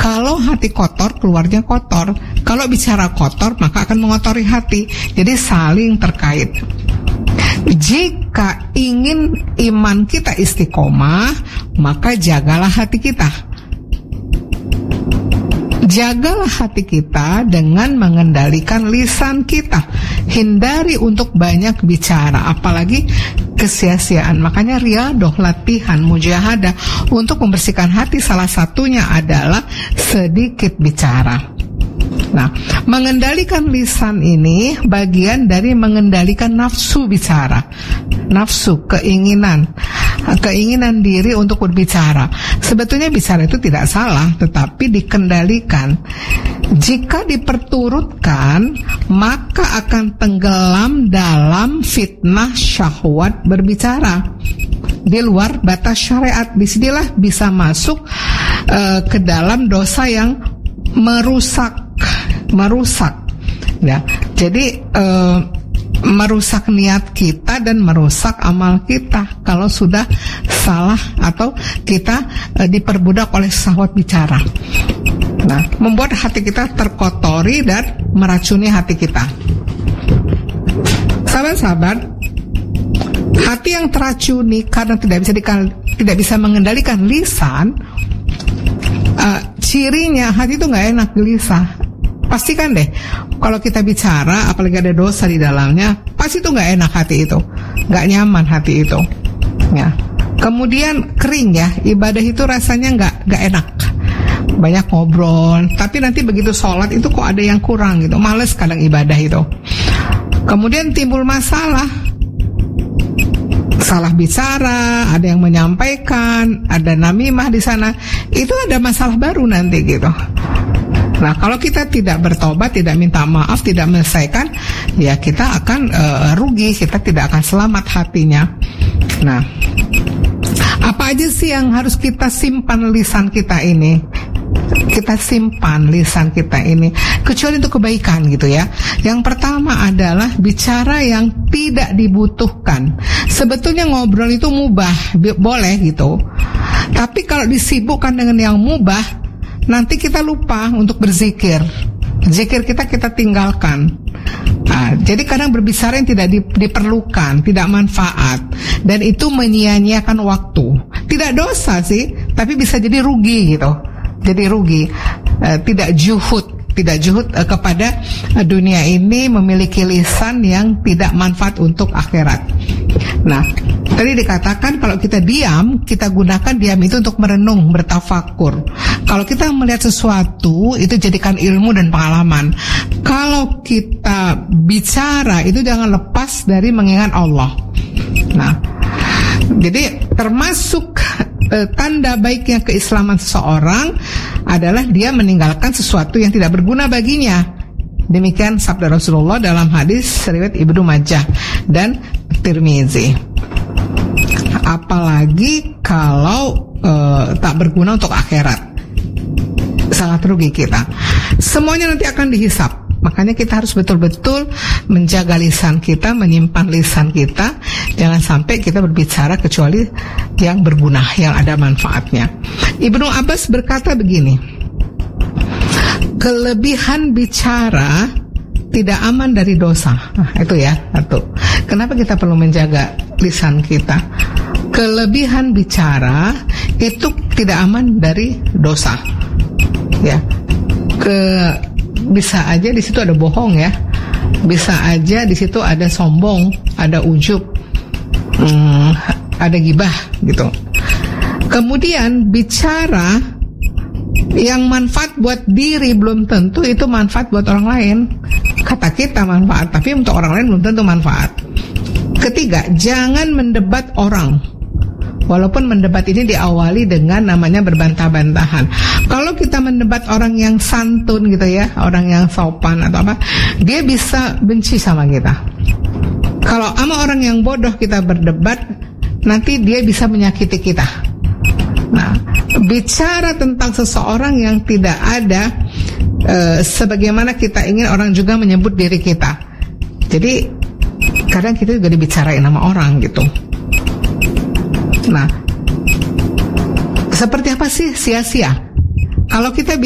Kalau hati kotor, keluarnya kotor. Kalau bicara kotor, maka akan mengotori hati. Jadi saling terkait. Jika ingin iman kita istiqomah, maka jagalah hati kita. Jagalah hati kita dengan mengendalikan lisan kita. Hindari untuk banyak bicara, apalagi kesia-siaan. Makanya riadoh, latihan, mujahadah untuk membersihkan hati, salah satunya adalah sedikit bicara. Nah, mengendalikan lisan ini bagian dari mengendalikan nafsu bicara. Nafsu, keinginan diri untuk berbicara. Sebetulnya bicara itu tidak salah, tetapi dikendalikan. Jika diperturutkan, maka akan tenggelam dalam fitnah syahwat berbicara di luar batas syariat. Disinilah bisa masuk ke dalam dosa yang merusak ya. Jadi merusak niat kita dan merusak amal kita kalau sudah salah atau kita diperbudak oleh syahwat bicara. Nah, membuat hati kita terkotori dan meracuni hati kita. Sahabat-sahabat, hati yang teracuni karena tidak bisa mengendalikan lisan, cirinya hati itu nggak enak, gelisah. Pastikan deh, kalau kita bicara, apalagi ada dosa di dalamnya, pasti itu nggak enak hati itu, nggak nyaman hati itu. Ya. Kemudian kering ya, ibadah itu rasanya nggak enak, banyak ngobrol. Tapi nanti begitu sholat itu kok ada yang kurang gitu, males kadang ibadah itu. Kemudian timbul masalah, salah bicara, ada yang menyampaikan, ada namimah di sana, itu ada masalah baru nanti gitu. Nah, kalau kita tidak bertobat, tidak minta maaf, tidak menyelesaikan, ya kita akan rugi, kita tidak akan selamat hatinya. Nah, apa aja sih yang harus kita simpan lisan kita ini? Kita simpan lisan kita ini, kecuali untuk kebaikan gitu ya. Yang pertama adalah bicara yang tidak dibutuhkan. Sebetulnya ngobrol itu mubah, boleh gitu. Tapi kalau disibukkan dengan yang mubah, nanti kita lupa untuk berzikir. Zikir kita tinggalkan. Nah, jadi kadang berbicara yang tidak diperlukan, tidak manfaat, dan itu menyia-nyiakan waktu. Tidak dosa sih, tapi bisa jadi rugi gitu. Jadi rugi, tidak juhud kepada dunia ini, memiliki lisan yang tidak manfaat untuk akhirat. Nah, tadi dikatakan kalau kita diam, kita gunakan diam itu untuk merenung, bertafakur. Kalau kita melihat sesuatu, itu jadikan ilmu dan pengalaman. Kalau kita bicara, itu jangan lepas dari mengingat Allah. Nah, jadi termasuk tanda baiknya keislaman seseorang adalah dia meninggalkan sesuatu yang tidak berguna baginya. Demikian sabda Rasulullah dalam hadis riwayat Ibnu Majah dan Tirmizi. Apalagi kalau tak berguna untuk akhirat, sangat rugi kita. Semuanya nanti akan dihisap. Makanya kita harus betul-betul menjaga lisan kita, menyimpan lisan kita. Jangan sampai kita berbicara kecuali yang berguna, yang ada manfaatnya. Ibnu Abbas berkata begini, kelebihan bicara tidak aman dari dosa. Nah, itu ya, satu. Kenapa kita perlu menjaga lisan kita? Kelebihan bicara itu tidak aman dari dosa. Ya, bisa aja di situ ada bohong ya, bisa aja di situ ada sombong, ada ujub, ada gibah gitu. Kemudian bicara yang manfaat buat diri belum tentu itu manfaat buat orang lain. Kata kita manfaat, tapi untuk orang lain belum tentu manfaat. Ketiga, jangan mendebat orang. Walaupun mendebat ini diawali dengan namanya berbantah-bantahan. Kalau kita mendebat orang yang santun gitu ya, orang yang sopan atau apa, dia bisa benci sama kita. Kalau sama orang yang bodoh kita berdebat, nanti dia bisa menyakiti kita. Nah, bicara tentang seseorang yang tidak ada sebagaimana kita ingin orang juga menyebut diri kita. Jadi kadang kita juga dibicarain sama orang gitu. Nah, seperti apa sih sia-sia? Kalau kita